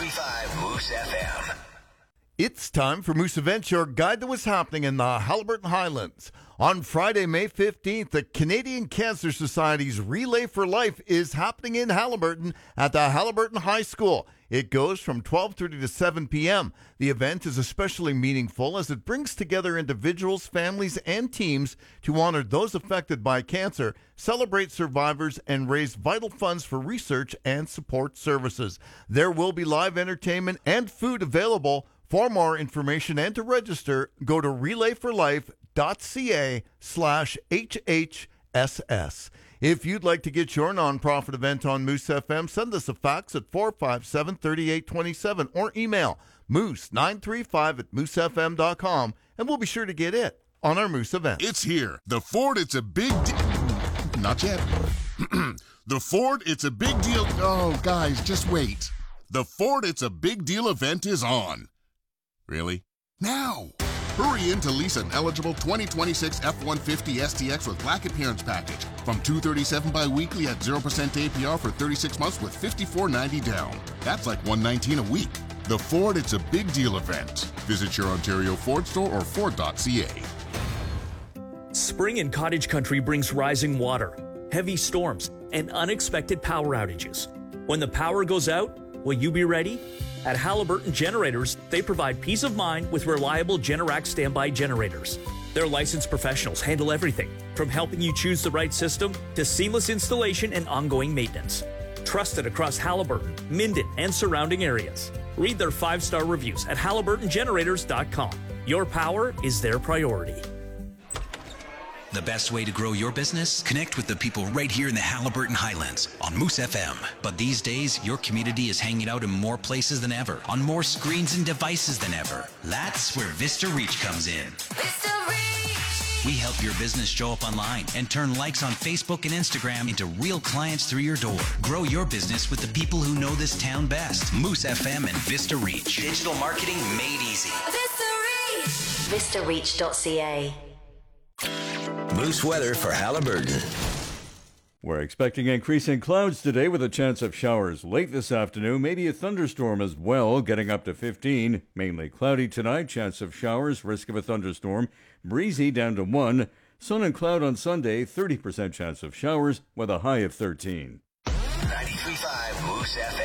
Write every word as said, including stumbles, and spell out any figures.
ninety-three point five Moose F M. It's time for Moose Events, your guide to what's happening in the Haliburton Highlands. On Friday, May fifteenth, the Canadian Cancer Society's Relay for Life is happening in Haliburton at the Haliburton High School. It goes from twelve thirty to seven p.m. The event is especially meaningful as it brings together individuals, families, and teams to honor those affected by cancer, celebrate survivors, and raise vital funds for research and support services. There will be live entertainment and food available. For more information and to register, go to relayforlife.ca slash HHSS. If you'd like to get your nonprofit event on Moose F M, send us a fax at four five seven, three eight two seven or email moose nine three five at moose f m dot com, and we'll be sure to get it on our Moose event. It's here. The Ford It's a Big Deal. Not yet. The Ford It's a Big Deal. Oh, guys, just wait. The Ford It's a Big Deal event is on. Really? Now! Hurry in to lease an eligible twenty twenty-six F one fifty S T X with Black Appearance Package from two hundred thirty-seven dollars bi-weekly at zero percent A P R for thirty-six months with fifty-four ninety down. That's like one hundred nineteen dollars a week. The Ford It's a Big Deal event. Visit your Ontario Ford store or Ford dot c a. Spring in cottage country brings rising water, heavy storms, and unexpected power outages. When the power goes out, will you be ready? At Haliburton Generators, they provide peace of mind with reliable Generac standby generators. Their licensed professionals handle everything, from helping you choose the right system to seamless installation and ongoing maintenance. Trusted across Haliburton, Minden, and surrounding areas. Read their five-star reviews at haliburton generators dot com. Your power is their priority. The best way to grow your business? Connect with the people right here in the Haliburton Highlands on Moose F M. But these days, your community is hanging out in more places than ever, on more screens and devices than ever. That's where Vista Reach comes in. Vista Reach! We help your business show up online and turn likes on Facebook and Instagram into real clients through your door. Grow your business with the people who know this town best. Moose F M and Vista Reach. Digital marketing made easy. Vista Reach! vista reach dot c a. Moose weather for Haliburton. We're expecting increasing clouds today with a chance of showers late this afternoon, maybe a thunderstorm as well, getting up to fifteen. Mainly cloudy tonight, chance of showers, risk of a thunderstorm. Breezy down to one. Sun and cloud on Sunday, thirty percent chance of showers with a high of thirteen. ninety-three point five Moose F M.